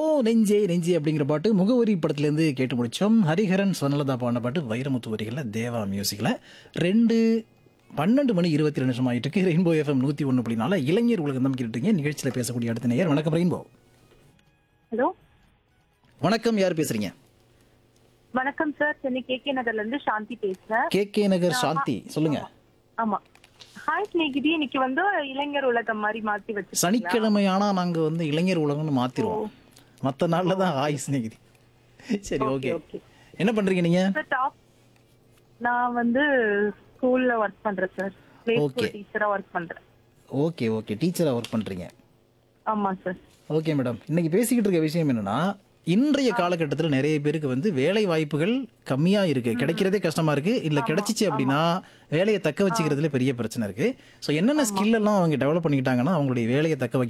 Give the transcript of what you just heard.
நெஞ்சே நெஞ்சே அப்படிங்கிற பாட்டு முகவரி படத்துலேருந்து கேட்டு முடிச்சோம். ஹரிஹரன் சொன்னலதா பாடின பாட்டு வைரமுத்து வரிகளில் தேவா மியூசிக்கில் 12 மணி 22 நிமிஷம் ஆகிட்டு இருக்கு. ரெயின்போ எஃப்எம் 101.4 இளைஞர் உலகம் தான் கேட்டுருக்கீங்க. நிகழ்ச்சியில் பேசக்கூடிய அடுத்த நேயர். வணக்கம் ரெயின்போ. ஹலோ வணக்கம், யார் பேசுறீங்க? வணக்கம் சார், சென்னை கேகே நகர்ல இருந்து சாந்தி பேசுறேன். கே நகர் சாந்தி, சொல்லுங்க. ஆமா, ஹாய் ஸ்நேகிதி. இன்னைக்கு வந்து இளைஞர் உலகம் மாதிரி மாத்தி வச்சு சனிக்கிழமை ஆனா நாங்க வந்து இளைஞர் உலகம்னு மாத்திருவோம். மற்ற நாள்ல தான் ஹாய் ஸ்நேகிதி. சரி, ஓகே. என்ன பண்றீங்க நீங்க? நான் வந்து ஸ்கூல்ல ஒர்க் பண்றேன் சார். Play Okay. ஸ்கூல் டீச்சரா ஒர்க் பண்றேன். ஓகே, டீச்சரா ஒர்க் பண்றீங்க. ஆமா சார். ஓகே மேடம், இன்னைக்கு பேசிக்கிட்டு இருக்க விஷயம் என்னன்னா, இன்றைய காலகட்டத்தில் நிறைய பேருக்கு வந்து வேலை வாய்ப்புகள் கம்மியா இருக்கு, கிடைக்கிறதே கஷ்டமா இருக்கு. இல்ல கிடைச்சிச்சு அப்படின்னா வேலையை தக்க வச்சுக்கிறதுல பெரிய பிரச்சனை இருக்கு. ஸோ என்னென்ன ஸ்கில் எல்லாம் அவங்க டெவலப் பண்ணிக்கிட்டாங்கன்னா அவங்களுடைய வேலையை தக்க வைக்க